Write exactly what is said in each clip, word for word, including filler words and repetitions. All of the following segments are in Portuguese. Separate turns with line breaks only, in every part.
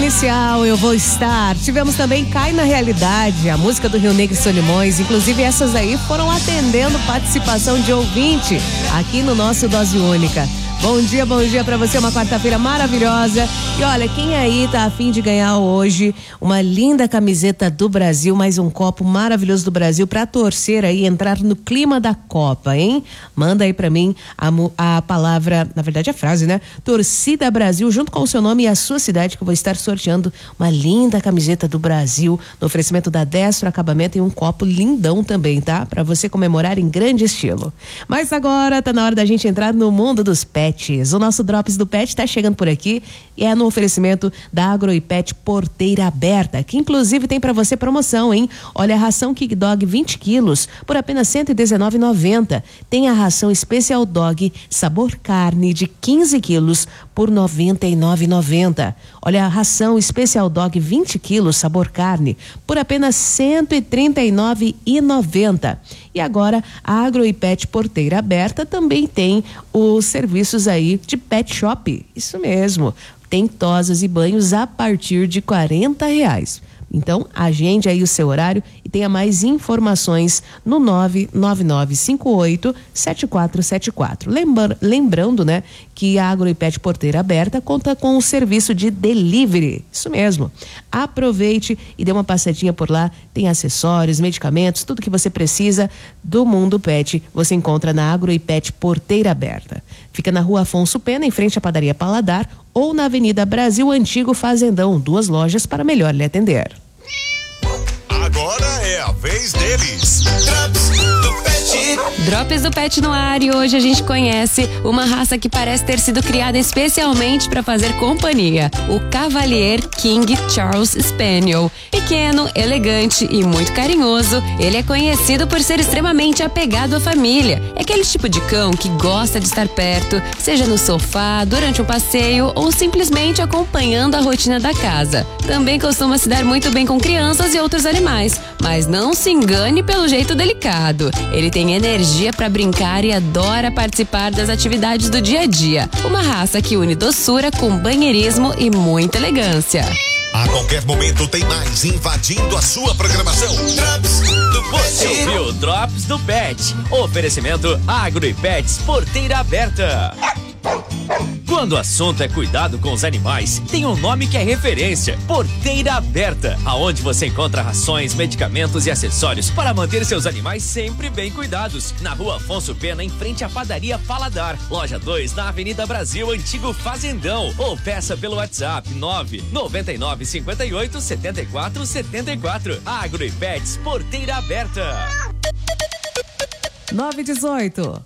especial Eu Vou Estar. Tivemos também Cai na Realidade, a música do Rio Negro e Solimões. Inclusive essas aí foram atendendo participação de ouvinte aqui no nosso Dose Única. Bom dia, bom dia pra você, uma quarta-feira maravilhosa. E olha, quem aí tá a fim de ganhar hoje uma linda camiseta do Brasil, mais um copo maravilhoso do Brasil pra torcer aí, entrar no clima da Copa, hein? Manda aí pra mim a, a palavra, na verdade a frase, né? Torcida Brasil, junto com o seu nome e a sua cidade, que eu vou estar sorteando uma linda camiseta do Brasil no oferecimento da Destro Acabamento e um copo lindão também, tá? Pra você comemorar em grande estilo. Mas agora tá na hora da gente entrar no mundo dos pets. O nosso Drops do Pet está chegando por aqui e é no oferecimento da Agro e Pet Porteira Aberta, que inclusive tem para você promoção, hein? Olha, a ração King Dog vinte quilos por apenas cento e dezenove reais e noventa centavos. Tem a ração Special Dog sabor carne de quinze quilos por noventa e nove reais e noventa centavos. Olha, a ração Special Dog vinte quilos sabor carne por apenas cento e trinta e nove reais e noventa centavos. E agora a Agro e Pet Porteira Aberta também tem os serviços aí de pet shop. Isso mesmo, tem tosas e banhos a partir de quarenta reais. Então, agende aí o seu horário e tenha mais informações no nove nove nove cinco oito sete quatro sete quatro. Lembra, lembrando, né, que a Agro e Pet Porteira Aberta conta com o serviço de delivery. Isso mesmo. Aproveite e dê uma passadinha por lá. Tem acessórios, medicamentos, tudo que você precisa do mundo pet. Você encontra na Agro e Pet Porteira Aberta. Fica na Rua Afonso Pena, em frente à Padaria Paladar, ou na Avenida Brasil Antigo Fazendão. Duas lojas para melhor lhe atender.
Agora é a vez deles. Drops do Pet.
Drops do Pet no ar, e hoje a gente conhece uma raça que parece ter sido criada especialmente para fazer companhia, o Cavalier King Charles Spaniel. Pequeno, elegante e muito carinhoso, ele é conhecido por ser extremamente apegado à família. É aquele tipo de cão que gosta de estar perto, seja no sofá, durante um passeio ou simplesmente acompanhando a rotina da casa. Também costuma se dar muito bem com crianças e outros animais, mas não se engane pelo jeito delicado. Ele tem energia para brincar e adora participar das atividades do dia a dia. Uma raça que une doçura com banheirismo e muita elegância.
A qualquer momento tem mais invadindo a sua programação. Drops do Pet.
Você ouviu Drops do Pet. Oferecimento Agro e Pets Porteira Aberta. Quando o assunto é cuidado com os animais, tem um nome que é referência: Porteira Aberta, aonde você encontra rações, medicamentos e acessórios para manter seus animais sempre bem cuidados. Na Rua Afonso Pena, em frente à Padaria Paladar. Loja dois, na Avenida Brasil Antigo Fazendão. Ou peça pelo WhatsApp nove nove nove cinco oito sete quatro sete quatro. Agro e Pets Porteira Aberta.
nove e dezoito.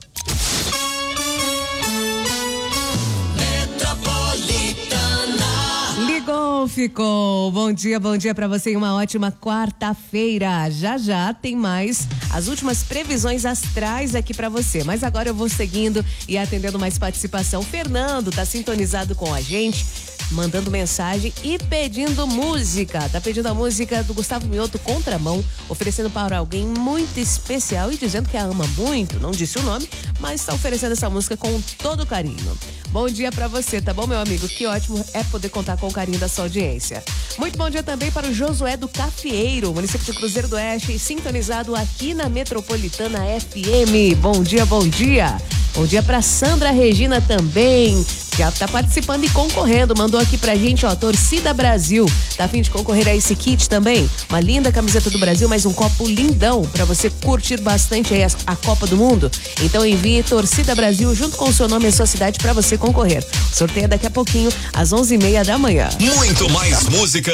Ligou, ficou. Bom dia, bom dia pra você e uma ótima quarta-feira. Já já tem mais as últimas previsões astrais aqui pra você. Mas agora eu vou seguindo e atendendo mais participação. O Fernando tá sintonizado com a gente, mandando mensagem e pedindo música. Tá pedindo a música do Gustavo Mioto, Contramão, oferecendo para alguém muito especial e dizendo que a ama muito. Não disse o nome, mas está oferecendo essa música com todo carinho. Bom dia pra você, tá bom, meu amigo? Que ótimo é poder contar com o carinho da sua audiência. Muito bom dia também para o Josué do Cafieiro, município de Cruzeiro do Oeste, sintonizado aqui na Metropolitana F M. Bom dia, bom dia. Bom dia pra Sandra Regina também, já tá participando e concorrendo, mandou aqui pra gente, ó, Torcida Brasil, tá a fim de concorrer a esse kit também? Uma linda camiseta do Brasil, mais um copo lindão pra você curtir bastante aí a, a Copa do Mundo. Então envie Torcida Brasil junto com o seu nome e a sua cidade pra você concorrer. O sorteio é daqui a pouquinho, às onze e meia da manhã.
Muito mais música.